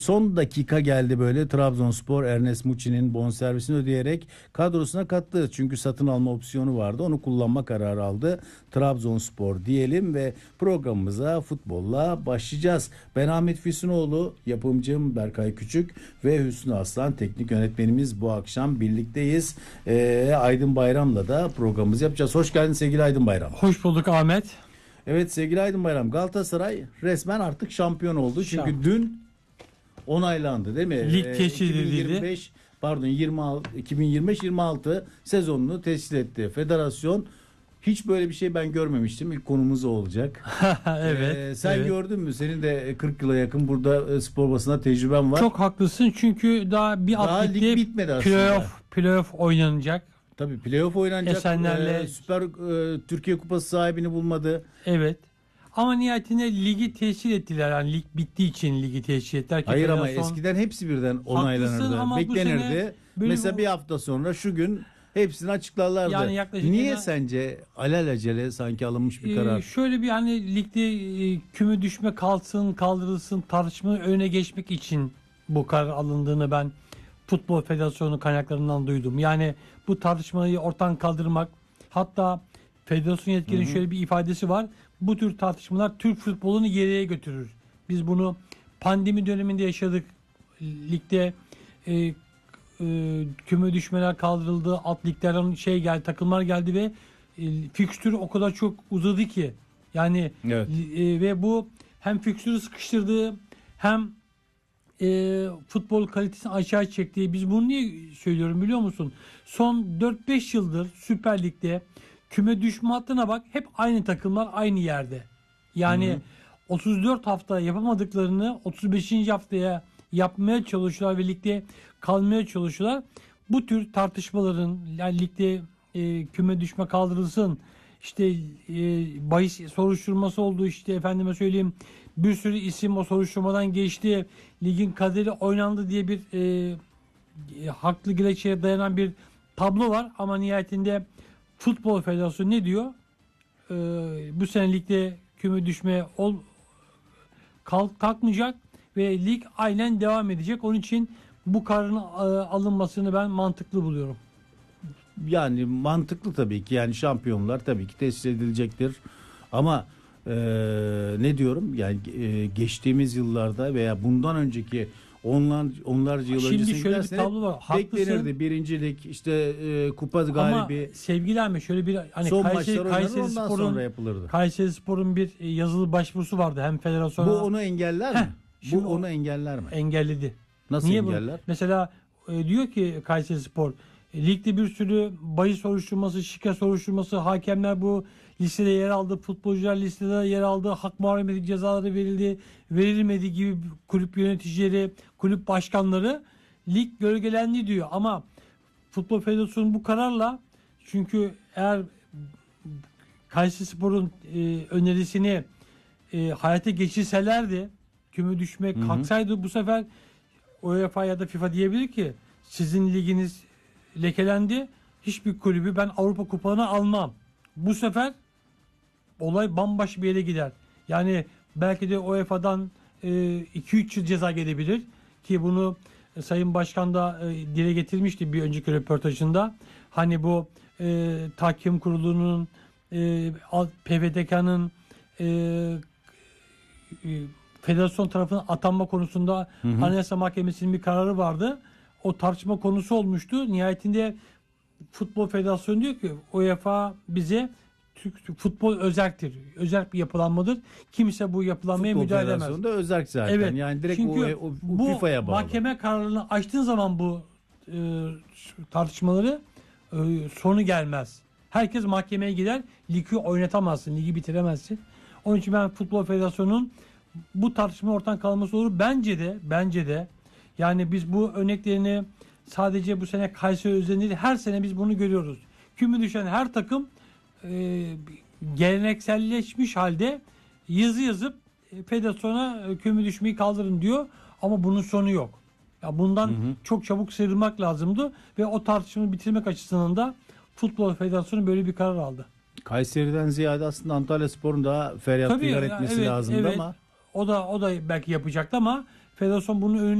Son dakika geldi böyle Trabzonspor Ernest Muçi'nin bonservisini ödeyerek kadrosuna kattı. Çünkü satın alma opsiyonu vardı. Onu kullanma kararı aldı. Trabzonspor diyelim ve programımıza futbolla başlayacağız. Ben Ahmet Füsunoğlu, yapımcım Berkay Küçük ve Hüsnü Aslan teknik yönetmenimiz bu akşam birlikteyiz. Aydın Bayram'la da programımızı yapacağız. Hoş geldin sevgili Aydın Bayram. Hoş bulduk Ahmet. Evet sevgili Aydın Bayram, Galatasaray resmen artık şampiyon oldu. Çünkü dün onaylandı değil mi? Lig tescil edildi. 2025-26 sezonunu tescil etti. Federasyon hiç böyle bir şey ben görmemiştim. İlk konumuz olacak. Evet. Sen evet. gördün mü? Senin de 40 yıla yakın burada spor basında tecrüben var. Çok haklısın çünkü daha bir Daha alt lig bitmedi aslında. Playoff oynanacak. Tabii playoff oynanacak. Esenler'le Süper Türkiye Kupası sahibini bulmadı. Evet. Ama nihayetinde ligi tescil ettiler. Yani lig bittiği için ligi tescil ettiler. Hayır ama eskiden hepsi birden onaylanırdı. Beklenirdi. Mesela bir hafta sonra şu gün hepsini açıklarlardı. Yani Niye sence alelacele sanki alınmış bir karar? Şöyle bir hani ligde küme düşme kalsın kaldırılsın tartışmanın önüne geçmek için bu karar alındığını ben Futbol Federasyonu kaynaklarından duydum. Yani bu tartışmayı ortadan kaldırmak, hatta federasyon yetkilinin şöyle bir ifadesi var. Bu tür tartışmalar Türk futbolunu geriye götürür. Biz bunu pandemi döneminde yaşadık. Ligde küme düşmeler kaldırıldı. Alt liglerden geldi, takımlar geldi ve fikstür o kadar çok uzadı ki. Yani evet. Ve bu hem fikstürü sıkıştırdı hem futbol kalitesini aşağı çekti. Biz bunu niye söylüyorum biliyor musun? Son 4-5 yıldır Süper Lig'de küme düşme hattına bak, hep aynı takımlar aynı yerde. Yani 34 hafta yapamadıklarını 35. haftaya yapmaya çalışıyorlar ve ligde kalmaya çalışıyorlar. Bu tür tartışmaların, yani ligde küme düşme kaldırılsın, işte bahis soruşturması oldu, işte efendime söyleyeyim bir sürü isim o soruşturmadan geçti, ligin kaderi oynandı diye bir haklı gerekçeye dayanan bir tablo var ama nihayetinde Futbol Federasyonu ne diyor? Bu sene ligde küme düşme kalkmayacak ve lig aynen devam edecek. Onun için bu kararın alınmasını ben mantıklı buluyorum. Yani mantıklı tabii ki. Yani şampiyonlar tabii ki tescil edilecektir. Ama ne diyorum? Yani geçtiğimiz yıllarda veya bundan önceki onlarca yıl Şimdi şöyle bir tablo var. Beklenirdi birincilik, işte kupa galibi. Ama sevgili Ahmet, şöyle bir hani son maçlar oynanır, ondan sonra yapılırdı. Kayserispor'un bir yazılı başvurusu vardı hem federasyona. Bu onu engeller mi? Bu onu engeller mi? Engelledi. Nasıl Niye engeller? Mesela diyor ki Kayserispor, ligde bir sürü bahis soruşturması, şike soruşturması, hakemler bu listede yer aldı, futbolcular listede yer aldı, hak muharebeti cezaları verildi, verilmedi gibi kulüp yöneticileri, kulüp başkanları, lig gölgelendi diyor. Ama Futbol Federasyonu bu kararla, çünkü eğer Kayserispor'un önerisini hayata geçirselerdi, küme düşmek kalksaydı, bu sefer UEFA ya da FIFA diyebilir ki sizin liginiz lekelendi, hiçbir kulübü ben Avrupa kupalarını almam. Bu sefer olay bambaşka bir yere gider. Yani belki de UEFA'dan 2-3 yıl ceza gelebilir ki bunu Sayın Başkan da dile getirmişti bir önceki röportajında. Hani bu tahkim kurulunun, PFDK'nın federasyon tarafından atanma konusunda Anayasa Mahkemesi'nin bir kararı vardı. O tartışma konusu olmuştu. Nihayetinde Futbol Federasyonu diyor ki UEFA bize futbol özerktir. Özerk bir yapılanmadır. Kimse bu yapılanmaya müdahale edemez. Futbol Federasyonu da özerk zaten. Evet. Yani direkt çünkü bu FIFA'ya bağlı. Mahkeme kararını açtığın zaman bu tartışmaları sonu gelmez. Herkes mahkemeye gider. Ligi oynatamazsın. Ligi bitiremezsin. Onun için ben Futbol Federasyonu'nun bu tartışma ortadan kalması olur. Bence de yani biz bu örneklerini sadece bu sene Kayseri özelinde değil, her sene biz bunu görüyoruz. Küme düşen her takım gelenekselleşmiş halde yazı yazıp federasyona küme düşmeyi kaldırın diyor ama bunun sonu yok. Ya bundan çok çabuk sıyrılmak lazımdı ve o tartışmayı bitirmek açısından da Futbol Federasyonu böyle bir karar aldı. Kayseri'den ziyade aslında Antalyaspor'un da feryat figan etmesi lazımdı ama o da belki yapacaktı ama federasyon bunun önüne